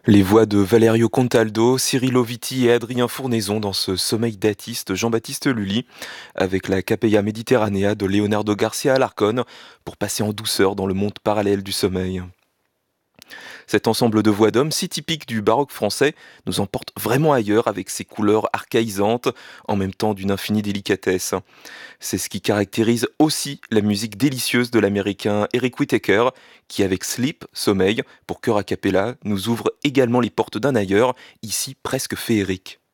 Les voix de Valerio Contaldo, Cyril Oviti et Adrien Fournaison dans ce sommeil datiste Jean-Baptiste Lully, avec la Capella Mediterranea de Leonardo Garcia Alarcón, pour passer en douceur dans le monde parallèle du sommeil. Cet ensemble de voix d'hommes, si typique du baroque français, nous emporte vraiment ailleurs avec ses couleurs archaïsantes, en même temps d'une infinie délicatesse. C'est ce qui caractérise aussi la musique délicieuse de l'américain Eric Whitacre, qui avec Sleep, Sommeil, pour chœur a cappella, nous ouvre également les portes d'un ailleurs, ici presque féerique.